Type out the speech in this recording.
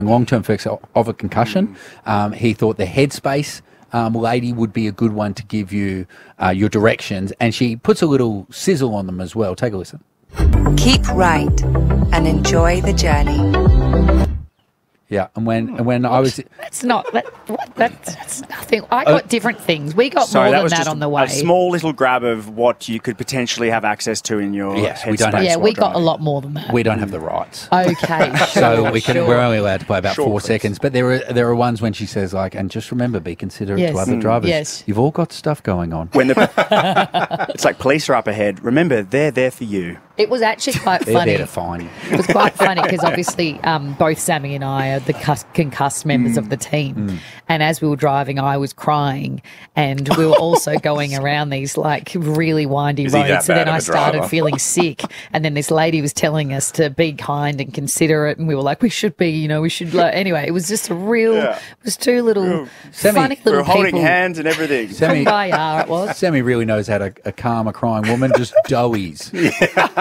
long-term effects of a concussion. He thought the headspace lady would be a good one to give you your directions, and she puts a little sizzle on them as well. Take a listen. Keep right and enjoy the journey. Yeah, and when I was... That's nothing. I got different things. We got more than that on the way. A small little grab of what you could potentially have access to in your Yes, we headspace. don't have- Yeah, we got a lot more than that. We don't have the rights. Okay, So sure. we're only allowed to play about Short 4 clips. seconds. But there are ones when she says, like, and just remember, be considerate Yes. to other drivers. Yes. You've all got stuff going on. When it's like police are up ahead. Remember, they're there for you. It was actually quite They're funny. there to fine you. It was quite funny because obviously both Sammy and I are the concussed members of the team. And as we were driving, I was crying, and we were also going around these like really windy Is he roads. that So then bad of I a started driver? feeling sick. And then this lady was telling us to be kind and considerate. And we were like, we should be, we should. Anyway, it was just a real, Yeah. it was two little Sammy, funny We little were holding people. hands and everything. Sammy, Kumbaya, it was. Sammy really knows how to calm a crying woman, just doughies.